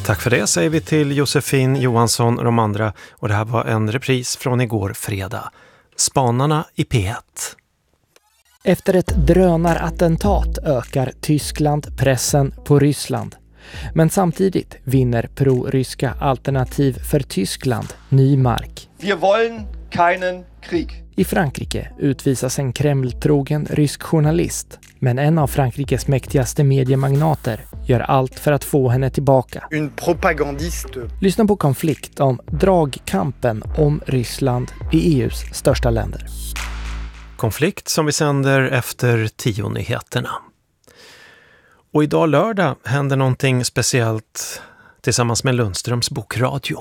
Tack för det säger vi till Josefin Johansson och de andra. Och det här var en repris från igår fredag. Spanarna i P1. Efter ett drönarattentat ökar Tyskland pressen på Ryssland. Men samtidigt vinner pro-ryska Alternativ för Tyskland ny mark. Wir wollen keinen Krieg. I Frankrike utvisas en Kreml-trogen rysk journalist. Men en av Frankrikes mäktigaste mediemagnater gör allt för att få henne tillbaka. Une propagandiste. Lyssna på konflikt om dragkampen om Ryssland i EUs största länder. Konflikt som vi sänder efter 10-nyheterna. Och idag lördag händer någonting speciellt tillsammans med Lundströms bokradio.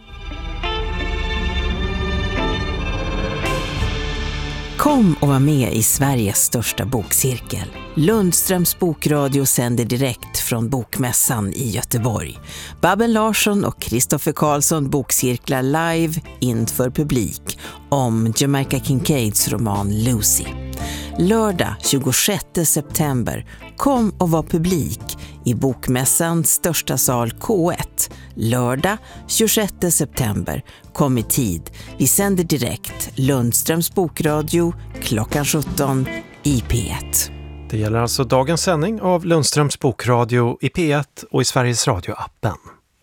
Kom och var med i Sveriges största bokcirkel. Lundströms bokradio sänder direkt från Bokmässan i Göteborg. Babben Larsson och Kristoffer Karlsson bokcirklar live inför publik om Jamaica Kincaids roman Lucy. Lördag 26 september, kom och var publik i Bokmässans största sal K1. Lördag 26 september, kom i tid. Vi sänder direkt Lundströms bokradio klockan 17 i P1. Det gäller alltså dagens sändning av Lundströms bokradio i P1 och i Sveriges Radio-appen.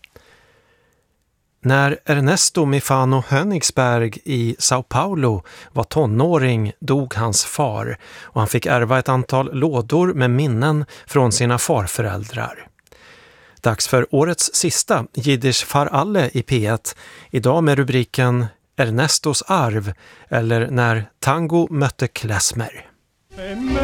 När Ernesto Mifano Hönigsberg i Sao Paulo var tonåring dog hans far och han fick ärva ett antal lådor med minnen från sina farföräldrar. Dags för årets sista Jiddisch för alle i P1, idag med rubriken Ernestos arv eller när tango mötte klezmer.